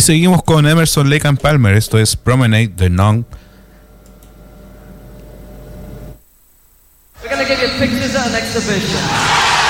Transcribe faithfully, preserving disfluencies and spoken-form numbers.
seguimos con Emerson, Lake and Palmer. Esto es Promenade de Numb. We're gonna give you pictures at an exhibition.